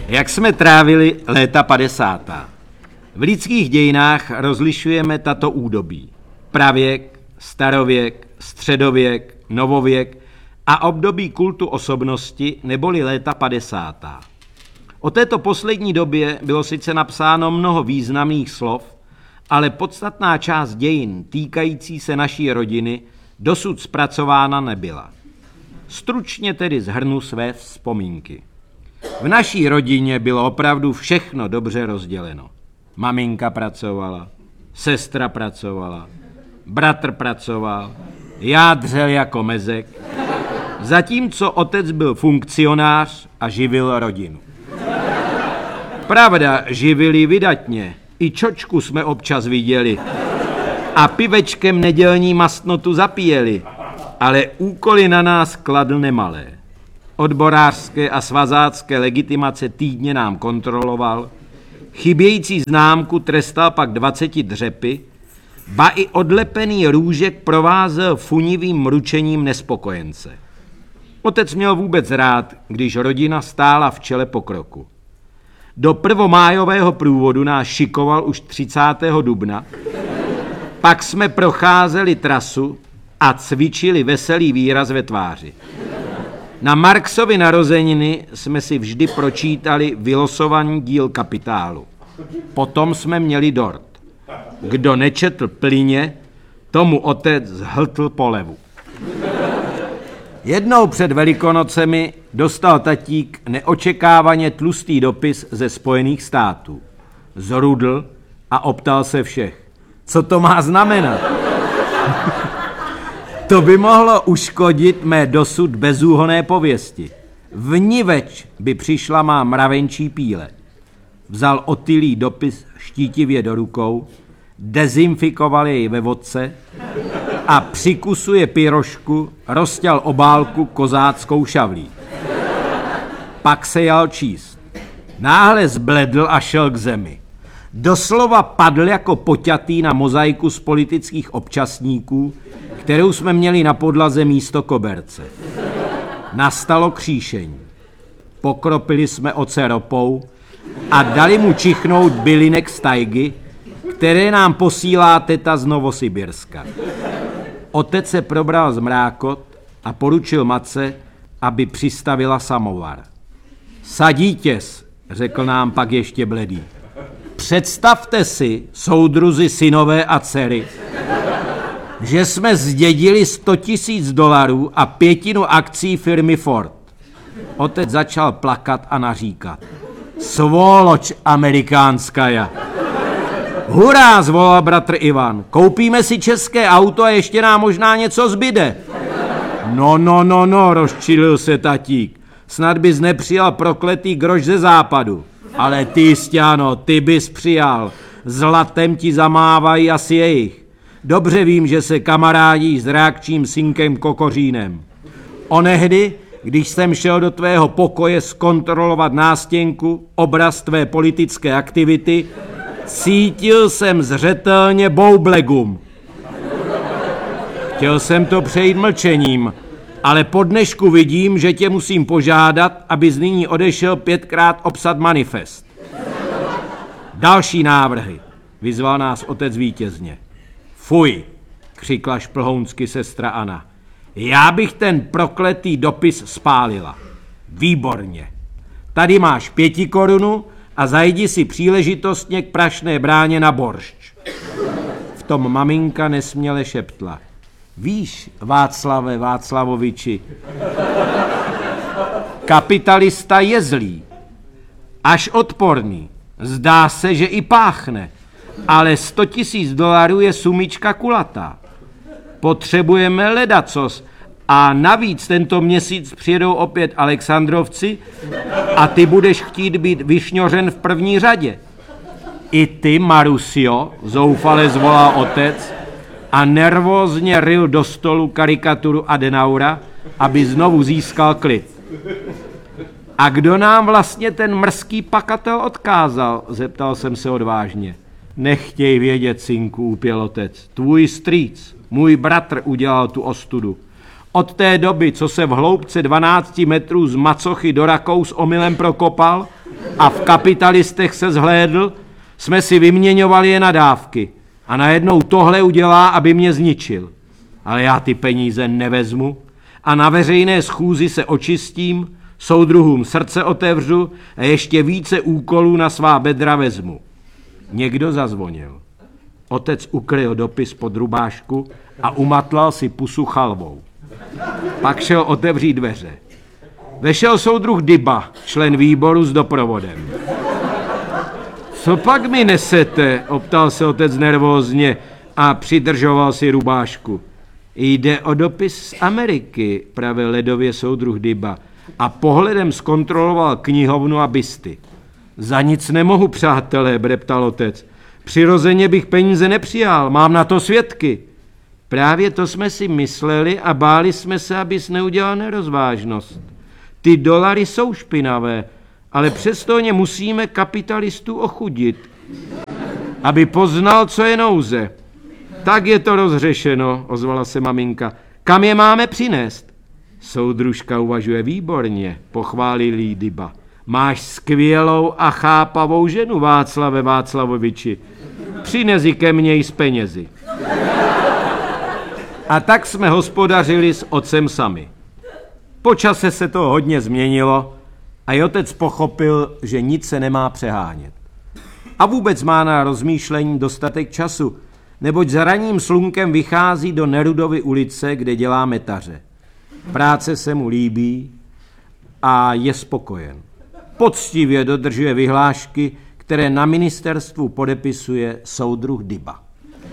Jak jsme trávili léta 50. V lidských dějinách rozlišujeme tato údobí. Pravěk, starověk, středověk, novověk a období kultu osobnosti neboli léta 50. O této poslední době bylo sice napsáno mnoho významných slov, ale podstatná část dějin týkající se naší rodiny dosud zpracována nebyla. Stručně tedy shrnu své vzpomínky. V naší rodině bylo opravdu všechno dobře rozděleno. Maminka pracovala, sestra pracovala, bratr pracoval, já dřel jako mezek, zatímco otec byl funkcionář a živil rodinu. Pravda, živili vydatně, i čočku jsme občas viděli a pivečkem nedělní mastnotu zapíjeli, ale úkoly na nás kladl nemalé. Odborářské a svazácké legitimace týdně nám kontroloval, chybějící známku trestal pak 20 dřepy, ba i odlepený růžek provázel funivým mručením nespokojence. Otec měl vůbec rád, když rodina stála v čele pokroku. Do prvomájového průvodu nás šikoval už 30. dubna, pak jsme procházeli trasu a cvičili veselý výraz ve tváři. Na Marxovy narozeniny jsme si vždy pročítali vylosovaný díl Kapitálu. Potom jsme měli dort. Kdo nečetl plyně, tomu otec zhltl polevu. Jednou před Velikonocemi dostal tatík neočekávaně tlustý dopis ze Spojených států. Zrudl a optal se všech. Co to má znamenat? To by mohlo uškodit mé dosud bezúhonné pověsti. Vniveč by přišla má mravenčí píle. Vzal otylý dopis štítivě do rukou, dezinfikoval jej ve vodce a při kusu pyrošku rozťal obálku kozáckou šavlí. Pak se jal číst. Náhle zbledl a šel k zemi. Doslova padl jako poťatý na mozaiku z politických občasníků, kterou jsme měli na podlaze místo koberce. Nastalo kříšení. Pokropili jsme oce ropou a dali mu čichnout bylinek z tajgy, které nám posílá teta z Novosibirska. Otec se probral z mrákot a poručil matce, aby přistavila samovar. Sadítěs, řekl nám pak ještě bledý. Představte si, soudruzi, synové a dcery, že jsme zdědili $100,000 a 1/5 akcí firmy Ford. Otec začal plakat a naříkat. Svoloč amerikánská. Hurá, zvolal bratr Ivan. Koupíme si české auto a ještě nám možná něco zbyde. No, rozčilil se tatík. Snad bys nepřijal prokletý groš ze západu. Ale ty, Stěno, ty bys přijal. Zlatem ti zamávají asi jejich. Dobře vím, že se kamarádíš s reakčním synkem Kokořínem. Onehdy, když jsem šel do tvého pokoje zkontrolovat nástěnku, obraz tvé politické aktivity, cítil jsem zřetelně boublegum. Chtěl jsem to přejít mlčením, ale po dnešku vidím, že tě musím požádat, abys nyní odešel 5krát obsat manifest. Další návrhy, vyzval nás otec vítězně. Fuj, křikla šplhounsky sestra Anna. Já bych ten prokletý dopis spálila. Výborně. Tady máš 5 korun a zajdi si příležitostně k Prašné bráně na boršč. V tom maminka nesměle šeptla. Víš, Václave Václavoviči, kapitalista je zlý, až odporný. Zdá se, že i páchne, ale $100,000 je sumička kulatá. Potřebujeme ledacos a navíc tento měsíc přijedou opět Alexandrovci a ty budeš chtít být vyšňořen v první řadě. I ty, Marusio, zoufale zvolal otec a nervózně ryl do stolu karikaturu Adenaura, aby znovu získal klid. A kdo nám vlastně ten mrzký pakatel odkázal, zeptal jsem se odvážně. Nechtěj vědět, synku, úpěl otec. Tvůj strýc, můj bratr udělal tu ostudu. Od té doby, co se v hloubce 12 metrů z macochy do Rakous omylem prokopal, A v Kapitalistech se zhlédl, jsme si vyměňovali je na dávky. A najednou tohle udělá, aby mě zničil. Ale já ty peníze nevezmu a na veřejné schůzi se očistím, soudruhům srdce otevřu a ještě více úkolů na svá bedra vezmu. Někdo zazvonil. Otec ukryl dopis pod rubášku a umatlal si pusu chalvou. Pak šel otevřít dveře. Vešel soudruh Dyba, člen výboru s doprovodem. Co pak mi nesete? Optal se otec nervózně a přidržoval si rubášku. Jde o dopis z Ameriky, pravil ledově soudruh Dyba a pohledem zkontroloval knihovnu a bisty. Za nic nemohu, přátelé, breptal otec. Přirozeně bych peníze nepřijal, mám na to svědky. Právě to jsme si mysleli a báli jsme se, abys neudělal nerozvážnost. Ty dolary jsou špinavé, ale přesto ně musíme kapitalistů ochudit, aby poznal, co je nouze. Tak je to rozřešeno, ozvala se maminka. Kam je máme přinést? Soudružka uvažuje výborně, pochválil jí Dyba. Máš skvělou a chápavou ženu, Václave Václavoviči. Přines ji ke mně i s penězi. A tak jsme hospodařili s otcem sami. Po čase se to hodně změnilo a i otec pochopil, že nic se nemá přehánět. A vůbec má na rozmýšlení dostatek času, neboť za ranním slunkem vychází do Nerudovy ulice, kde dělá metaře. Práce se mu líbí a je spokojen. Poctivě dodržuje vyhlášky, které na ministerstvu podepisuje soudruh Dyba.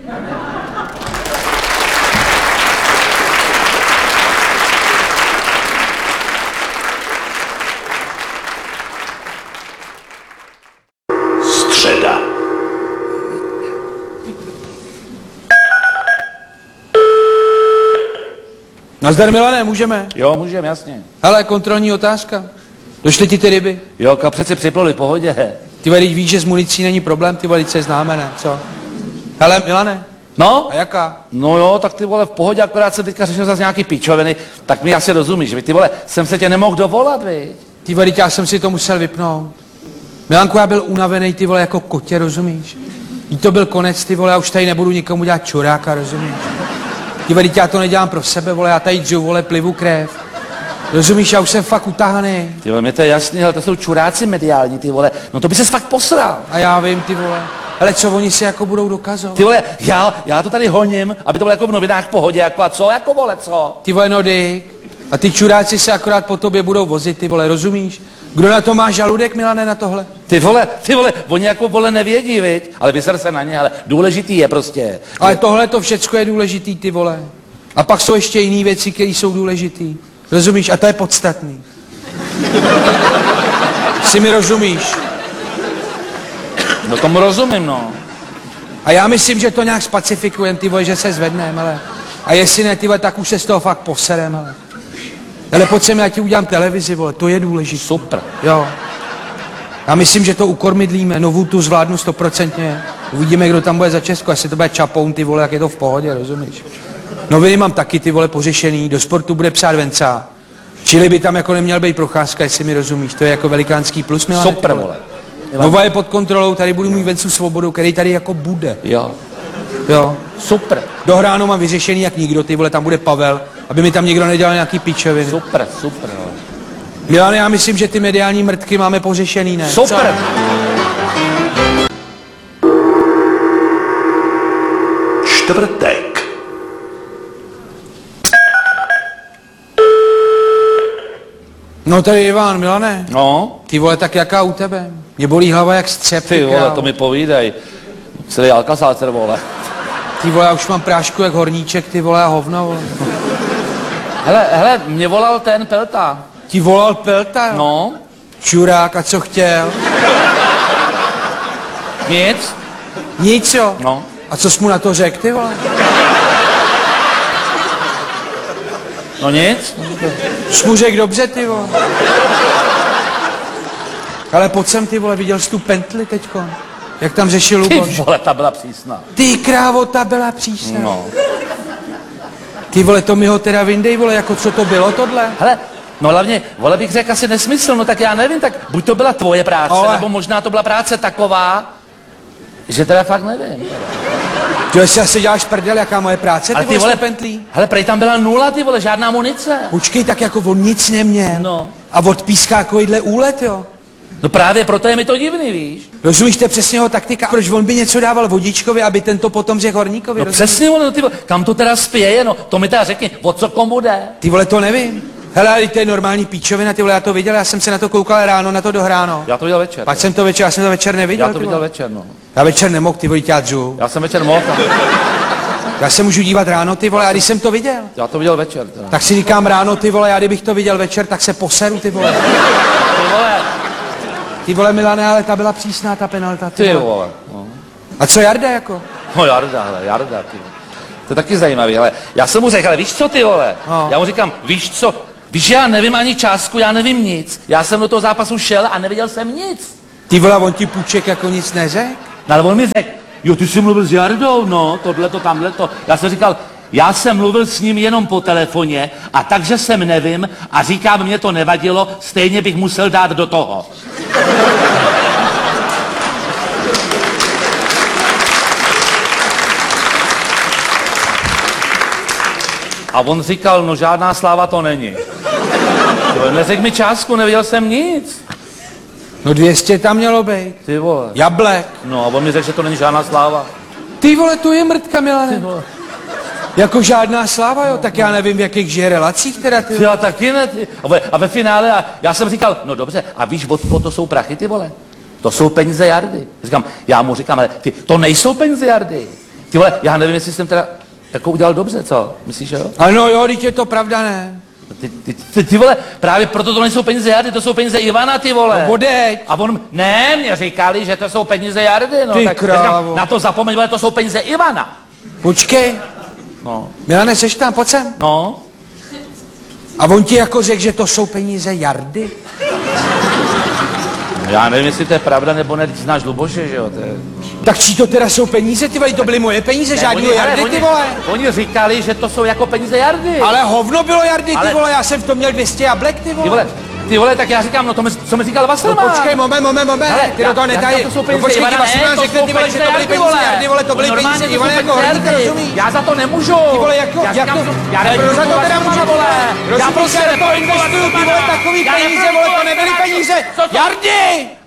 Středa. Nazdar, Milane, můžeme? Jo, můžeme, jasně. Hele, kontrolní otázka. Došly ti ty ryby? Jo, přece připluli, pohodě. Ty vole, víš, že s municí není problém, ty vole, se známe, ne? Co? Hele, Milane. No? A jaká? No jo, tak ty vole, v pohodě, akorát jsem teďka řešil zase nějaký pičoviny, tak mi asi rozumíš, ty vole, jsem se tě nemohl dovolat, viď? Ty vole, já jsem si to musel vypnout. Milanku, já byl unavený, ty vole, jako kotě, rozumíš? Jí to byl konec, ty vole, já už tady nebudu nikomu dělat čuráka, rozumíš? Ty vole, já to nedělám pro sebe, vole, já tady dřu, vole, plivu krev. Rozumíš, já už jsem fakt utahaný. Ty vole, mě to je jasný, hele, to jsou čuráci mediální, ty vole, no to by ses fakt posral. A já vím, ty vole. Ale co oni si jako budou dokazovat? Ty vole, já to tady honím, aby to bylo jako v novinách v pohodě, jako a co, jako vole, co? Ty vole, no Dick. A ty čuráci se akorát po tobě budou vozit, ty vole, rozumíš? Kdo na to má žaludek, Milane, na tohle? Ty vole, oni jako vole nevědí, viď? Ale vyser se na ně, ale důležitý je prostě. Ale tohle to všecko je důležitý, ty vole. A pak jsou ještě jiné věci, které jsou důležitý. Rozumíš? A to je podstatný. Si mi rozumíš? No tomu rozumím, no. A já myslím, že to nějak spacifikujeme, ty vole, že se zvedneme, ale. A jestli ne, ty vole, tak už se z toho fakt poserem, ale. Ale pojď sem, já ti udělám televizi, vole, to je důležité. Super. Jo. Já myslím, že to ukormidlíme, novou tu zvládnu 100%. Uvidíme, kdo tam bude za Česko, jestli to bude Čapoun, ty vole, jak je to v pohodě, rozumíš? Noviny mám taky, ty vole, pořešený, do sportu bude psát Venca. Čili by tam jako neměl být Procházka, jestli mi rozumíš, to je jako velikánský plus, Milane. Super, vole. Nova je pod kontrolou, tady budu mít Vencu Svobodu, který tady jako bude. Jo. Jo. Super. Dohráno mám vyřešený jak nikdo, ty vole, tam bude Pavel, aby mi tam někdo nedělal nějaký pičoviny. Super, no. Milane, já myslím, že ty mediální mrtky máme pořešený, ne? Super. Čtvrtek. No tady Ivan, Milane. No? Ty vole, tak jaká u tebe? Mě bolí hlava jak střep. Ty vole, to mi povídej. Celý Alcazácer, vole. Ty vole, já už mám prášku jak horníček, ty vole, a hovno, vole. Hele, mě volal ten Pelta. Ti volal Pelta, jo? No? Čurák, a co chtěl? Nic? Nic, jo? No. A co jsi mu na to řekl, ty vole? No nic? Jsi mu řekl dobře, ty vole. Ale pojď sem, ty vole, viděl jsi tu pentli teďko? Jak tam řešil Ty Luboš? vole, ta byla přísná. Ty krávo, ta byla přísná. No. Ty vole, to mi ho teda vyndej, vole, jako co to bylo tohle? Hele, No hlavně, vole bych řekl asi nesmysl, no tak já nevím, tak buď to byla tvoje práce, Ale- nebo možná to byla práce taková, že teda fakt nevím. Ty si asi děláš prdel, jaká moje práce, Ale ty vole pentlí. hele, prej tam byla nula, ty vole, žádná munice. Počkej, tak jako on nic neměl. No. A odpíská takovýhle úlet, jo. No právě proto je mi to divný, víš? Rozumíš, to je přesně jeho taktika. Proč on by něco dával vodičkovi, aby ten to potom řekl horníkovi? No rozumíš? přesně, vole, no, ty vole, kam to teda spěje, no, to mi teda řekni, o co komu jde? Ty vole, to nevím. Hele, ale to je normální píčovina, ty vole, já to viděl, já jsem se na to koukal ráno, na to dohráno. Já to viděl večer. Pak jsem to večer, já jsem to večer neviděl. Já to ty viděl vole. večer, no. Já večer nemohl, ty vole, já dřu. Já jsem večer mohl, Já se můžu dívat ráno, ty vole, a když jsem to viděl, já to viděl večer, teda. tak si říkám ráno, ty vole, já kdybych to viděl večer, tak se poseru, ty vole. Ty vole, Ty vole, Milane, ale ta byla přísná, ta penalta, ty vole. No. A co Jarda, jako? No Jarda, hele, Jarda, ty. To je taky zajímavý, ale já jsem mu řekl, ale víš co, ty vole? No. Já mu říkám, víš co? Víš, já nevím ani částku, já nevím nic. Já jsem do toho zápasu šel a neviděl jsem nic. Ty vole, on ti půjček jako nic neřekl? No ale on mi řekl, jo, ty jsi mluvil s Jardou, no, tohleto, tamhleto. Já jsem říkal, já jsem mluvil s ním jenom po telefoně a takže jsem nevím a říkám, mě to nevadilo, stejně bych musel dát do toho. A on říkal, no žádná sláva to není. Neřekl mi částku, neviděl jsem nic. No 200 tam mělo být. Ty vole. Jablek. No a on mi řekl, že to není žádná sláva. Ty vole, to je mrtka, Milane. Ty vole. Jako žádná sláva, jo, tak já nevím, v jakých žije relacích teda, ty. Já taky ne, ty. A ve finále, já jsem říkal, no dobře, a víš, od to jsou prachy, ty vole. To jsou peníze Jardy. Já mu říkám, ale ty, to nejsou peníze Jardy. Ty vole, já nevím, jestli jsem teda jako udělal dobře, co? Myslíš, jo? Ano jo, teď je to pravda, ne? Ty vole, právě proto to nejsou peníze Jardy, to jsou peníze Ivana, ty vole. No odeď. A on, ne, mě říkali, že to jsou peníze Jardy, no. Ty tak krávo. říkám, na to zapomeň, vole, to jsou peníze Ivana. Počkej. No, Milane, seš tam, pojď sem. no. A on ti jako řekl, že to jsou peníze Jardy? Já nevím, jestli to je pravda, nebo ne, když znáš Luboše, že jo, to je... Tak čí to teda jsou peníze, ty vole, to byly moje peníze, žádný Jardy, ty vole. Oni říkali, že to jsou jako peníze Jardy. Ale hovno bylo Jardy, ty Ale- vole, já jsem v tom měl 200 jablek, ty vole. Ty vole, tak já říkám, no to co mi říkal No Wasserman. počkej, moment, Hele, ty do toho já nedají. říkám, to jsou No peníze počkej, ty Ivana, Wasserman to řekl, jsou ty vole, že to byly peníze peníze Jardy, vole, to byly Normálně peníze to jsou Ivana jako peníze horníka, Jardy. rozumíš? Já za to nemůžu. Ty vole, jako- já jako- říkám, já ale nemůžu kdo za to teda Wassermana, může, vole. Já Rozumíš, prostě já do toho investuju, ty vole, takový Já peníze, neprodukuju vole, to nebyly Wassermana. peníze Co to- Jardy!